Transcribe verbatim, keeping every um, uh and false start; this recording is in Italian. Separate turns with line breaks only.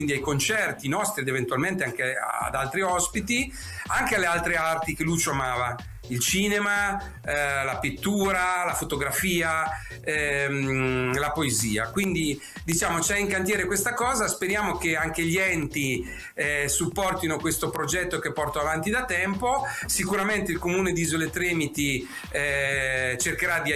ai concerti nostri ed eventualmente anche ad altri ospiti, anche alle altre arti che Lucio amava, il cinema, eh, la pittura, la fotografia, ehm, la poesia. Quindi diciamo c'è in cantiere questa cosa, speriamo che anche gli enti eh, supportino questo progetto che porto avanti da tempo. Sicuramente il Comune di Isole Tremiti eh, cercherà di